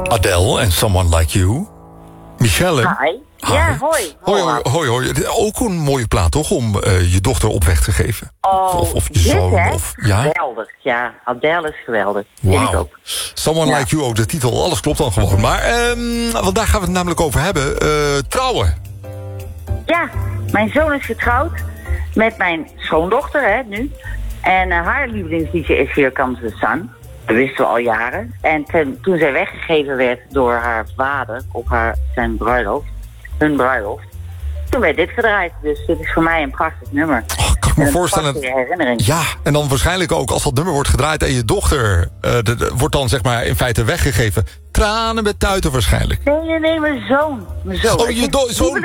Adele en Someone Like You. Michelle. Hi. Ja, hoi. Hoi. Ook een mooie plaat, toch? Om je dochter op weg te geven. Of je zoon. Hè? Ja? Geweldig. Ja, Adele is geweldig. Vind ik ook. Someone Like You, ook de titel. Alles klopt dan gewoon. Maar, want daar gaan we het namelijk over hebben. Trouwen. Ja, mijn zoon is getrouwd met mijn schoondochter, hè, nu. En haar lievelingsliedje is Here Comes the Sun. Dat wisten we al jaren. En toen zij weggegeven werd door haar vader op hun bruiloft, toen werd dit gedraaid. Dus dit is voor mij een prachtig nummer. Kan ik me voorstellen. Een prachtige herinnering. Ja, en dan waarschijnlijk ook als dat nummer wordt gedraaid en je dochter wordt dan zeg maar in feite weggegeven. Tranen met tuiten waarschijnlijk. Nee, mijn zoon. Oh, je zoon.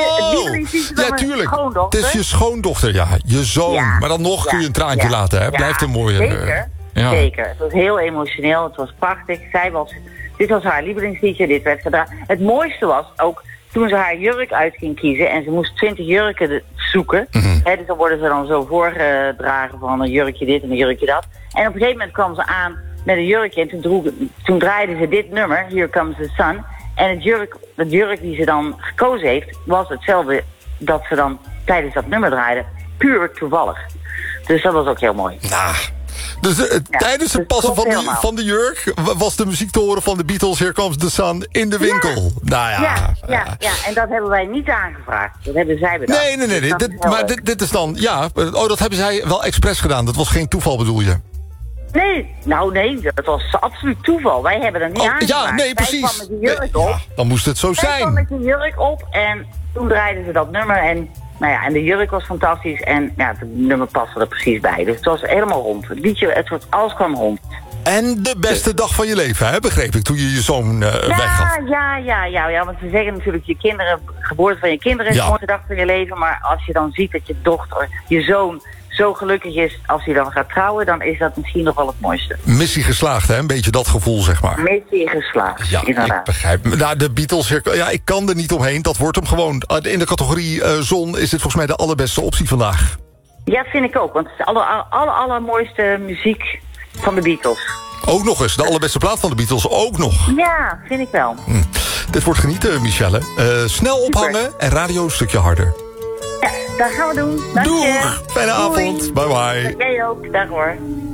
Ja, tuurlijk. Het is je schoondochter, ja. Je zoon. Ja, maar dan nog kun je een traantje laten, hè? Blijft een mooie... Zeker. Ja. Zeker. Het was heel emotioneel. Het was prachtig. Dit was haar lievelingsliedje. Dit werd gedaan. Het mooiste was ook toen ze haar jurk uit ging kiezen en ze moest 20 jurken zoeken. Dus dan worden ze dan zo voorgedragen van een jurkje dit en een jurkje dat. En op een gegeven moment kwam ze aan met een jurkje en toen draaide ze dit nummer, Here Comes the Sun. En het jurk die ze dan gekozen heeft, was hetzelfde dat ze dan tijdens dat nummer draaide. Puur toevallig. Dus dat was ook heel mooi. Nou, dus tijdens het passen van de jurk was de muziek te horen van de Beatles, Here Comes the Sun, in de winkel. Ja. En dat hebben wij niet aangevraagd. Dat hebben zij bedacht. Nee. Dit is dan, dat hebben zij wel expres gedaan. Dat was geen toeval, bedoel je? Nee, dat was absoluut toeval. Wij hebben dat niet aangevraagd. Ja, nee, precies. Wij kwam met die jurk op. Dan moest het zo zijn. Wij kwam met die jurk op en toen draaiden ze dat nummer en... en de jurk was fantastisch en het nummer paste er precies bij. Dus het was helemaal rond. Het liedje, alles kwam rond. En de beste dag van je leven, hè, begreep ik, toen je je zoon weggaf. Ja, want ze zeggen natuurlijk, geboorte van je kinderen is de mooiste dag van je leven. Maar als je dan ziet dat je dochter, je zoon, zo gelukkig is als hij dan gaat trouwen, dan is dat misschien nog wel het mooiste. Missie geslaagd, hè? Een beetje dat gevoel, zeg maar. Missie geslaagd, inderdaad. Ik begrijp. Nou, de Beatles, ik kan er niet omheen. Dat wordt hem gewoon. In de categorie zon is dit volgens mij de allerbeste optie vandaag. Ja, vind ik ook. Want het is de allermooiste muziek van de Beatles. Ook nog eens, de allerbeste plaat van de Beatles, ook nog. Ja, vind ik wel. Dit wordt genieten, Michelle. Snel ophangen en radio een stukje harder. Ja, dat gaan we doen. Dank je. Doeg, fijne avond. Bye bye. Jij ook, dag hoor.